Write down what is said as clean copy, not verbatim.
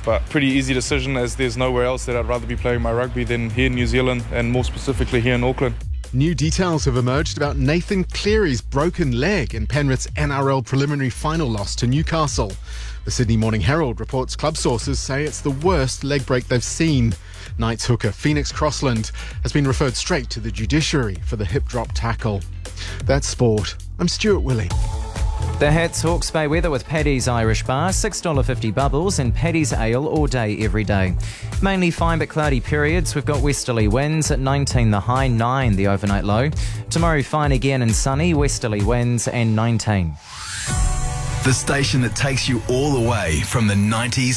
but pretty easy decision, as there's nowhere else that I'd rather be playing my rugby than here in New Zealand, and more specifically here in Auckland. New details have emerged about Nathan Cleary's broken leg in Penrith's NRL preliminary final loss to Newcastle. The Sydney Morning Herald reports club sources say it's the worst leg break they've seen. Knights hooker Phoenix Crossland has been referred straight to the judiciary for the hip drop tackle. That's sport. I'm Stuart Willey. The Hats Hawke's Bay weather with Paddy's Irish Bar, $6.50 bubbles, and Paddy's Ale all day, every day. Mainly fine but cloudy periods. We've got westerly winds at 19 the high, 9 the overnight low. Tomorrow fine again and sunny, westerly winds and 19. The station that takes you all the way from the 90s